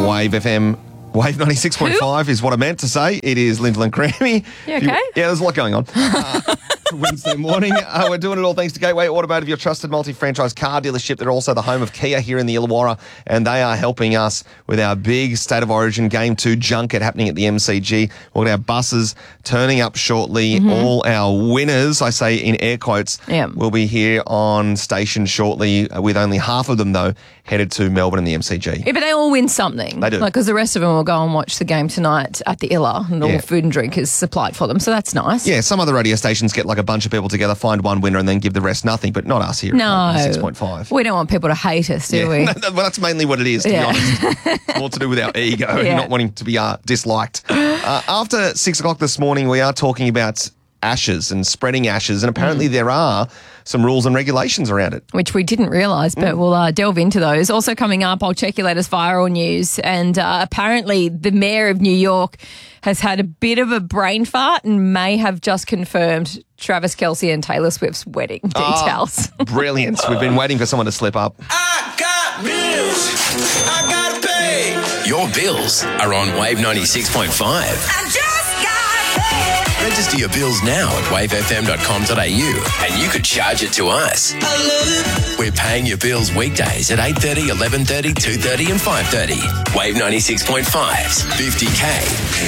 Wave FM. Wave 96.5 is what I meant to say. It is Lyndall and Crammy. You okay? Yeah, there's a lot going on. Wednesday morning. We're doing it all thanks to Gateway Automotive, your trusted multi-franchise car dealership. They're also the home of Kia here in the Illawarra, and they are helping us with our big State of Origin Game 2 junket happening at the MCG. We've got our buses turning up shortly. All our winners, I say in air quotes, will be here on station shortly, with only half of them, though, headed to Melbourne and the MCG. Yeah, but they all win something. They do. Because the rest of them will go and watch the game tonight at the Illa, and all food and drink is supplied for them, so that's nice. Yeah, some other radio stations get like a bunch of people together, find one winner and then give the rest nothing, but not us here. No. 6.5. We don't want people to hate us, do we? Well, that's mainly what it is, to be honest. It's more to do with our ego and not wanting to be disliked. After 6 o'clock this morning, we are talking about ashes and spreading ashes, and apparently there are some rules and regulations around it. Which we didn't realise, but we'll delve into those. Also coming up, I'll check your latest viral news. And apparently the mayor of New York has had a bit of a brain fart and may have just confirmed Travis Kelce and Taylor Swift's wedding details. Brilliant. We've been waiting for someone to slip up. I got bills. I gotta pay. Your bills are on Wave 96.5. I just got paid. Register your bills now at wavefm.com.au and you could charge it to us. I love it. We're paying your bills weekdays at 8:30, 11:30, 2:30 and 5:30. Wave 96.5's 50K.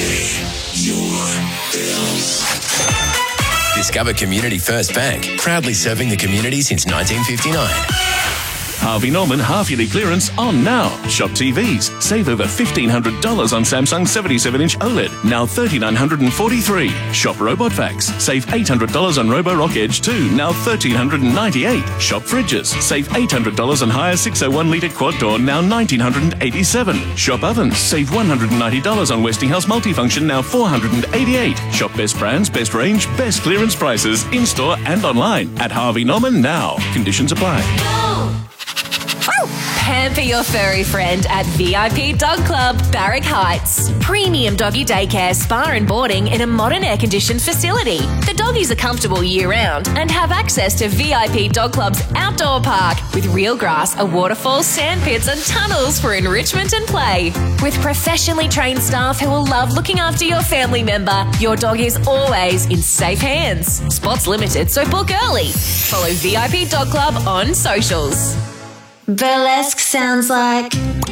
Your bills. Discover Community First Bank, proudly serving the community since 1959. Harvey Norman half-yearly clearance on now. Shop TVs. Save over $1,500 on Samsung 77-inch OLED, now $3,943. Shop Robot Vacs. Save $800 on Roborock Edge 2, now $1,398. Shop Fridges. Save $800 on higher 601-litre quad door, now $1,987. Shop Ovens. Save $190 on Westinghouse Multifunction, now $488. Shop Best Brands, Best Range, Best Clearance prices, in-store and online at Harvey Norman now. Conditions apply. Pamper your furry friend at VIP Dog Club, Barrack Heights. Premium doggy daycare, spa and boarding in a modern air-conditioned facility. The doggies are comfortable year-round and have access to VIP Dog Club's outdoor park with real grass, a waterfall, sand pits and tunnels for enrichment and play. With professionally trained staff who will love looking after your family member, your dog is always in safe hands. Spots limited, so book early. Follow VIP Dog Club on socials. Burlesque sounds like...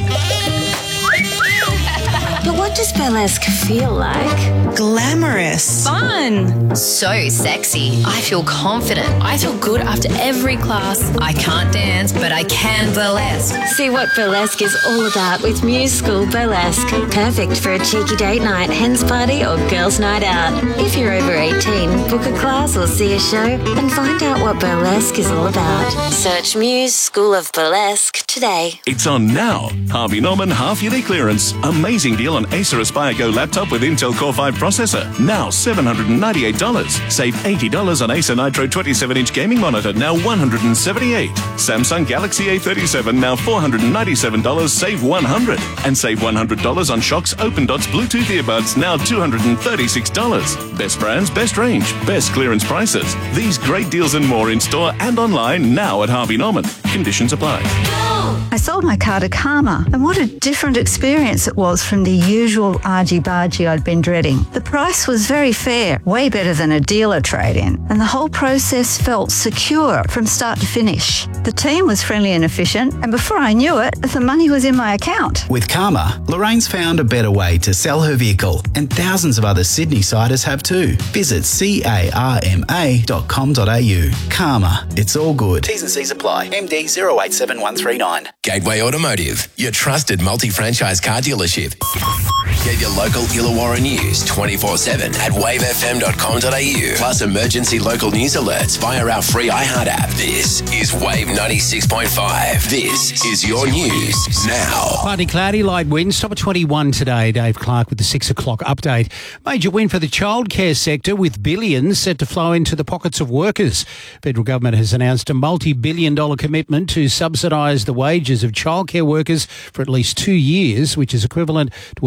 But what does burlesque feel like? Glamorous. Fun. So sexy. I feel confident. I feel good after every class. I can't dance, but I can burlesque. See what burlesque is all about with Muse School Burlesque. Perfect for a cheeky date night, hens party or girls' night out. If you're over 18, book a class or see a show and find out what burlesque is all about. Search Muse School of Burlesque today. It's on now. Harvey Norman half-yearly clearance. Amazing deal on Acer Aspire Go laptop with Intel Core 5 processor. Now $798. Save $80 on Acer Nitro 27-inch gaming monitor. Now $178. Samsung Galaxy A37. Now $497. Save $100. And save $100 on Shock's Open Dots Bluetooth earbuds. Now $236. Best brands, best range, best clearance prices. These great deals and more in store and online now at Harvey Norman. Conditions apply. I sold my car to Karma, and what a different experience it was from the usual argy-bargy I'd been dreading. The price was very fair, way better than a dealer trade-in, and the whole process felt secure from start to finish. The team was friendly and efficient, and before I knew it, the money was in my account. With Karma, Lorraine's found a better way to sell her vehicle, and thousands of other Sydney-siders have too. Visit carma.com.au. Karma, it's all good. T's and C's apply. MD 087139. Gateway Automotive, your trusted multi-franchise car dealership. Get your local Illawarra news 24/7 at wavefm.com.au. Plus emergency local news alerts via our free iHeart app. This is Wave 96.5. This is your news now. Partly cloudy, light winds. Top of 21 today. Dave Clark with the 6 o'clock update. Major win for the childcare sector with billions set to flow into the pockets of workers. Federal government has announced a multi-billion-dollar commitment to subsidise the wages of childcare workers for at least 2 years, which is equivalent to a 15%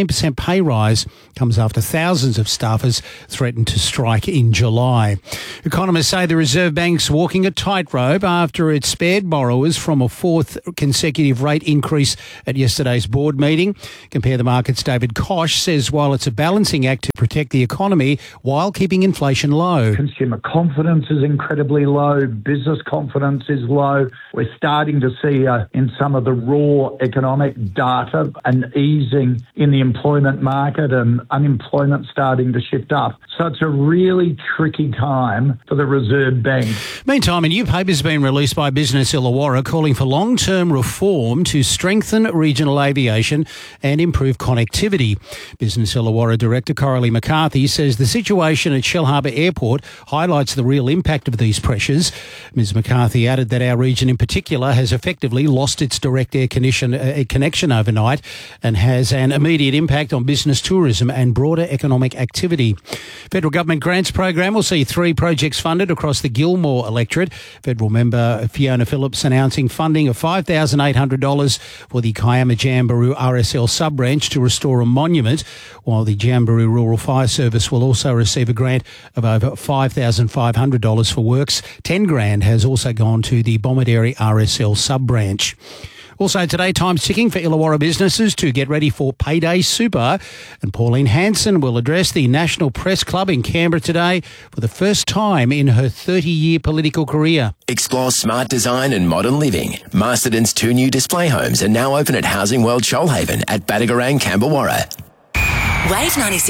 15% pay rise comes after thousands of staffers threatened to strike in July. Economists say the Reserve Bank's walking a tightrope after it spared borrowers from a fourth consecutive rate increase at yesterday's board meeting. Compare the Market's David Koch says while it's a balancing act to protect the economy while keeping inflation low. Consumer confidence is incredibly low. Business confidence is low. We're starting to see in some of the raw economic data an easing in the employment market and unemployment starting to shift up. So it's a really tricky time for the Reserve Bank. Meantime, a new paper has been released by Business Illawarra calling for long-term reform to strengthen regional aviation and improve connectivity. Business Illawarra Director Coralie McCarthy says the situation at Shellharbour Airport highlights the real impact of these pressures. Ms McCarthy added that our region in particular has effectively lost its direct air connection overnight and has an immediate impact on business tourism and broader economic activity. Federal Government grants program will see 3 projects funded across the Gilmore electorate. Federal member Fiona Phillips announcing funding of $5,800 for the Kiama Jamberoo RSL sub-branch to restore a monument, while the Jamberoo Rural Fire Service will also receive a grant of over $5,500 for works. $10,000 has also gone to the Bomaderry RSL sub-branch. Also today, time's ticking for Illawarra businesses to get ready for Payday Super. And Pauline Hanson will address the National Press Club in Canberra today for the first time in her 30-year political career. Explore smart design and modern living. Masterton's 2 new display homes are now open at Housing World Shoalhaven at Badagarang, Camberwarra. Wave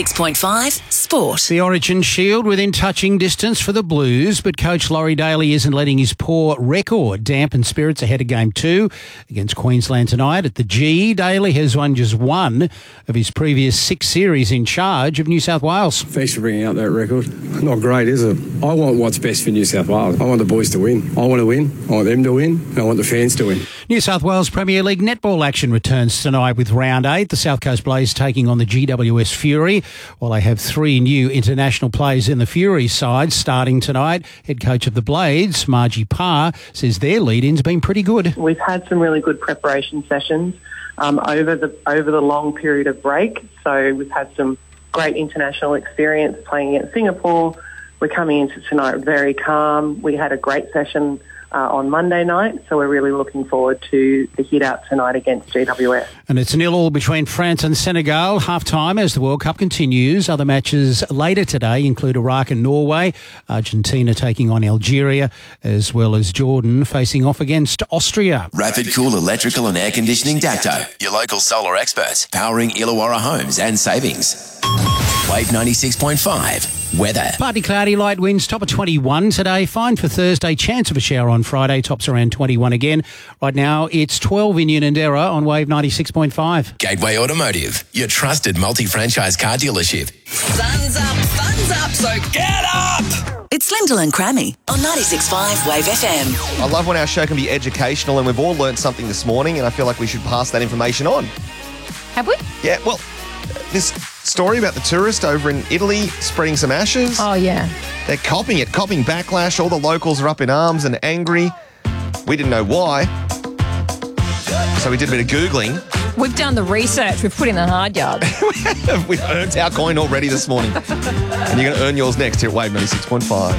96.5 Sport. The Origin Shield within touching distance for the Blues, but coach Laurie Daly isn't letting his poor record dampen spirits ahead of Game 2 against Queensland tonight at the G. Daly has won just 1 of his previous 6 series in charge of New South Wales. Thanks for bringing out that record. Not great, is it? I want what's best for New South Wales. I want the boys to win. I want to win. I want them to win. And I want the fans to win. New South Wales Premier League netball action returns tonight with Round 8. The South Coast Blaze taking on the GWS Fury. While they have 3 new international players in the Fury side starting tonight, head coach of the Blades, Margie Parr, says their lead-in's been pretty good. We've had some really good preparation sessions over the long period of break. So we've had some great international experience playing against Singapore. We're coming into tonight very calm. We had a great session on Monday night, so we're really looking forward to the hit-out tonight against GWS. And it's 0-0 between France and Senegal, half-time as the World Cup continues. Other matches later today include Iraq and Norway, Argentina taking on Algeria, as well as Jordan facing off against Austria. Rapid Cool Electrical and Air Conditioning Dacto, your local solar experts, powering Illawarra homes and savings. Wave 96.5. Weather. Partly cloudy, light winds, top of 21 today. Fine for Thursday, chance of a shower on Friday, tops around 21 again. Right now, it's 12 in Unanderra on Wave 96.5. Gateway Automotive, your trusted multi-franchise car dealership. Sun's up, so get up! It's Lyndall and Crammy on 96.5 Wave FM. I love when our show can be educational, and we've all learnt something this morning, and I feel like we should pass that information on. Have we? Yeah, well, this story about the tourist over in Italy spreading some ashes. Oh, yeah. They're copying backlash. All the locals are up in arms and angry. We didn't know why. So we did a bit of Googling. We've done the research. We've put in the hard yards. We've earned our coin already this morning. And you're going to earn yours next here at Wave 96.5.